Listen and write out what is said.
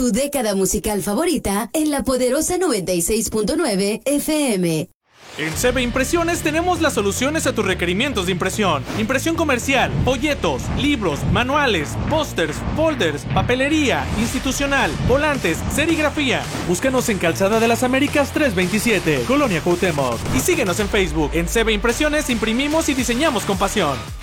tu década musical favorita en la poderosa 96.9 FM. En CB Impresiones tenemos las soluciones a tus requerimientos de impresión. Impresión comercial, folletos, libros, manuales, pósters, folders, papelería, institucional, volantes, serigrafía. Búscanos en Calzada de las Américas 327, Colonia Cuauhtémoc. Y síguenos en Facebook. En CB Impresiones imprimimos y diseñamos con pasión.